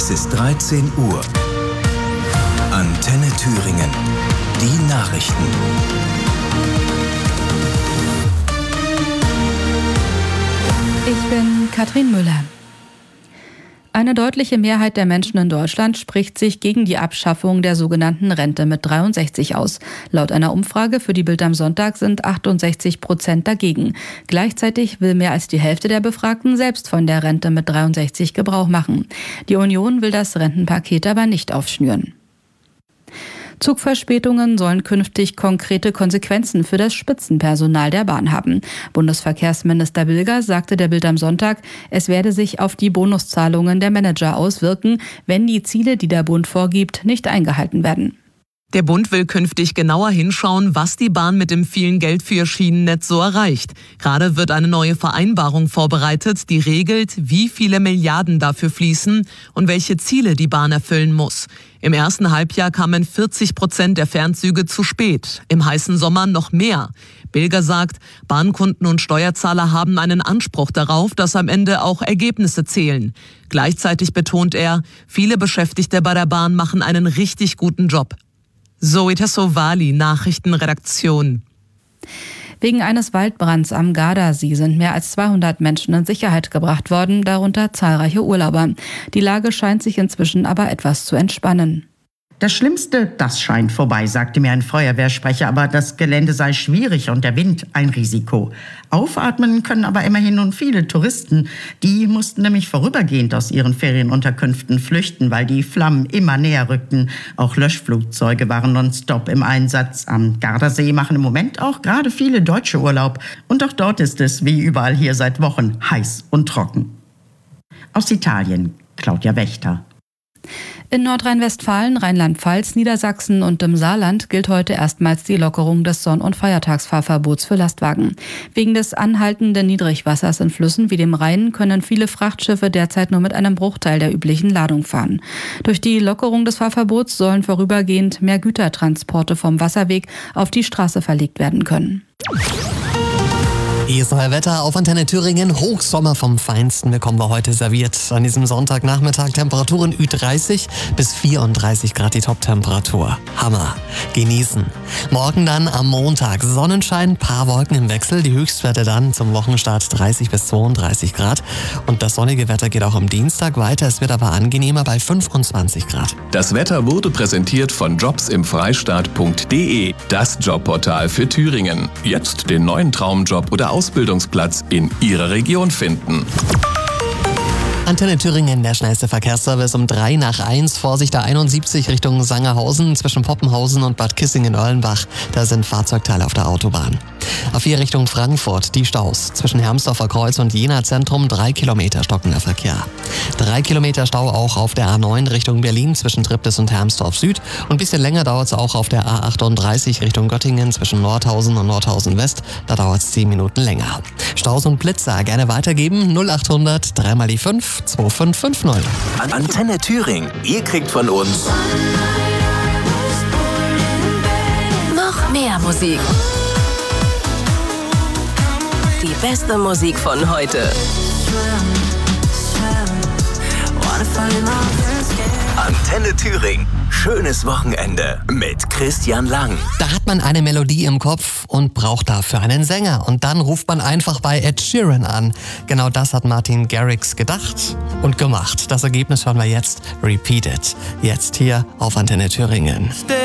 Es ist 13 Uhr. Antenne Thüringen. Die Nachrichten. Ich bin Katrin Müller. Eine deutliche Mehrheit der Menschen in Deutschland spricht sich gegen die Abschaffung der sogenannten Rente mit 63 aus. Laut einer Umfrage für die Bild am Sonntag sind 68% dagegen. Gleichzeitig will mehr als die Hälfte der Befragten selbst von der Rente mit 63 Gebrauch machen. Die Union will das Rentenpaket aber nicht aufschnüren. Zugverspätungen sollen künftig konkrete Konsequenzen für das Spitzenpersonal der Bahn haben. Bundesverkehrsminister Bilger sagte der Bild am Sonntag, es werde sich auf die Bonuszahlungen der Manager auswirken, wenn die Ziele, die der Bund vorgibt, nicht eingehalten werden. Der Bund will künftig genauer hinschauen, was die Bahn mit dem vielen Geld für ihr Schienennetz so erreicht. Gerade wird eine neue Vereinbarung vorbereitet, die regelt, wie viele Milliarden dafür fließen und welche Ziele die Bahn erfüllen muss. Im ersten Halbjahr kamen 40% der Fernzüge zu spät, im heißen Sommer noch mehr. Bilger sagt, Bahnkunden und Steuerzahler haben einen Anspruch darauf, dass am Ende auch Ergebnisse zählen. Gleichzeitig betont er, viele Beschäftigte bei der Bahn machen einen richtig guten Job. Zoe Tassovali, Nachrichtenredaktion. Wegen eines Waldbrands am Gardasee sind mehr als 200 Menschen in Sicherheit gebracht worden, darunter zahlreiche Urlauber. Die Lage scheint sich inzwischen aber etwas zu entspannen. Das Schlimmste, das scheint vorbei, sagte mir ein Feuerwehrsprecher, aber das Gelände sei schwierig und der Wind ein Risiko. Aufatmen können aber immerhin nun viele Touristen. Die mussten nämlich vorübergehend aus ihren Ferienunterkünften flüchten, weil die Flammen immer näher rückten. Auch Löschflugzeuge waren nonstop im Einsatz. Am Gardasee machen im Moment auch gerade viele Deutsche Urlaub. Und auch dort ist es, wie überall hier seit Wochen, heiß und trocken. Aus Italien, Claudia Wächter. In Nordrhein-Westfalen, Rheinland-Pfalz, Niedersachsen und im Saarland gilt heute erstmals die Lockerung des Sonn- und Feiertagsfahrverbots für Lastwagen. Wegen des anhaltenden Niedrigwassers in Flüssen wie dem Rhein können viele Frachtschiffe derzeit nur mit einem Bruchteil der üblichen Ladung fahren. Durch die Lockerung des Fahrverbots sollen vorübergehend mehr Gütertransporte vom Wasserweg auf die Straße verlegt werden können. Hier ist euer Wetter auf Antenne Thüringen. Hochsommer vom Feinsten bekommen wir heute serviert. An diesem Sonntagnachmittag Temperaturen Ü30 bis 34 Grad die Top-Temperatur. Hammer. Genießen. Morgen dann am Montag Sonnenschein, paar Wolken im Wechsel. Die Höchstwerte dann zum Wochenstart 30 bis 32 Grad. Und das sonnige Wetter geht auch am Dienstag weiter. Es wird aber angenehmer bei 25 Grad. Das Wetter wurde präsentiert von jobsimfreistaat.de. Das Jobportal für Thüringen. Jetzt den neuen Traumjob oder Ausbildungsplatz in Ihrer Region finden. Antenne Thüringen, der schnellste Verkehrsservice um 3 nach 1. Vorsicht A71 Richtung Sangerhausen zwischen Poppenhausen und Bad Kissingen-Erlenbach. Da sind Fahrzeugteile auf der Autobahn. A4 Richtung Frankfurt, die Staus. Zwischen Hermsdorfer Kreuz und Jena Zentrum 3 Kilometer stockender Verkehr. 3 Kilometer Stau auch auf der A9 Richtung Berlin zwischen Triptis und Hermsdorf Süd. Und ein bisschen länger dauert es auch auf der A38 Richtung Göttingen zwischen Nordhausen und Nordhausen West. Da dauert es 10 Minuten länger. Staus und Blitzer gerne weitergeben. 0800 3 mal die 5 2550. Antenne Thüringen. Ihr kriegt von uns noch mehr Musik. Die beste Musik von heute. Antenne Thüringen. Schönes Wochenende mit Christian Lang. Da hat man eine Melodie im Kopf und braucht dafür einen Sänger. Und dann ruft man einfach bei Ed Sheeran an. Genau das hat Martin Garrix gedacht und gemacht. Das Ergebnis hören wir jetzt. Repeat It. Jetzt hier auf Antenne Thüringen.